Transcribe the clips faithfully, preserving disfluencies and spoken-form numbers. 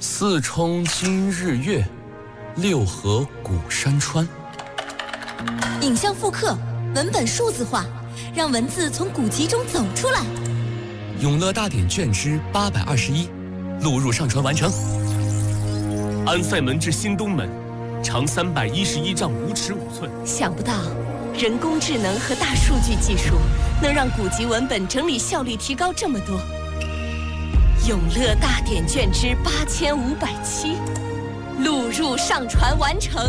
四冲今日月，六合古山川。 影像复刻，文本数字化，让文字从古籍中走出来。 永乐大典卷之八百二十一，录入上传完成。 安塞门至新东门，长三百一十一丈五尺五寸。 想不到，人工智能和大数据技术能让古籍文本整理效率提高这么多。永乐大典卷之八千五百七，录入上传完成。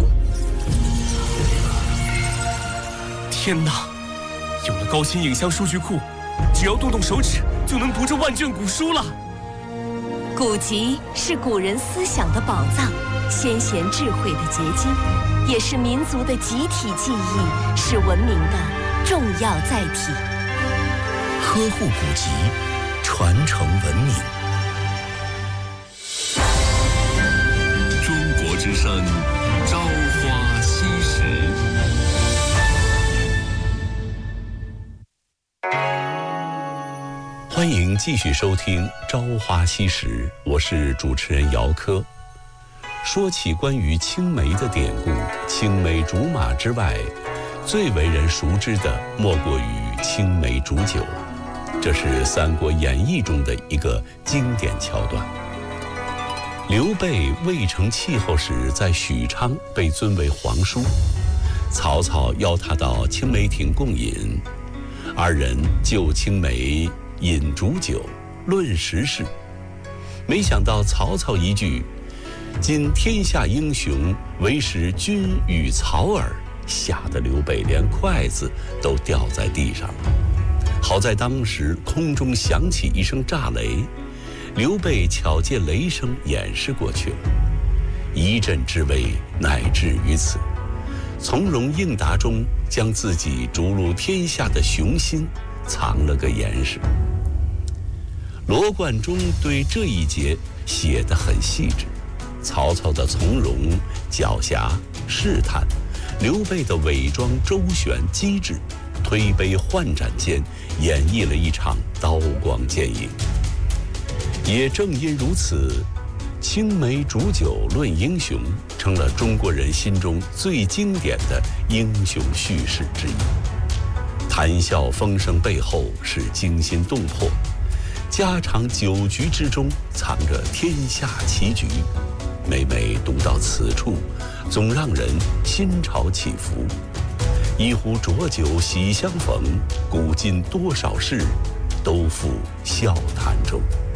天哪！有了高清影像数据库，只要动动手指就能读这万卷古书了。 古籍是古人思想的宝藏，先贤智慧的结晶，也是民族的集体记忆，是文明的重要载体。 呵护古籍，传承文明。 中国之声，朝花夕拾。 欢迎继续收听《朝花夕拾》，我是主持人姚科。说起关于青梅的典故，青梅竹马之外，最为人熟知的莫过于青梅煮酒，这是《三国演义》中的一个经典桥段。刘备未成气候时，在许昌被尊为皇叔，曹操邀他到青梅亭共饮，二人就青梅饮煮酒，论时事。没想到曹操一句“今天下英雄，唯使君与曹耳”，吓得刘备连筷子都掉在地上了。好在当时空中响起一声炸雷，刘备巧借雷声掩饰过去了。一阵之危，乃至于此，从容应答中将自己逐鹿天下的雄心藏了个严实。罗贯中对这一节写得很细致，曹操的从容狡黠试探，刘备的伪装周旋机智，推杯换盏间演绎了一场刀光剑影。也正因如此，青梅煮酒论英雄成了中国人心中最经典的英雄叙事之一。谈笑风生背后是惊心动魄，家常酒局之中藏着天下棋局。每每读到此处，总让人心潮起伏。一壶浊酒喜相逢，古今多少事，都付笑谈中。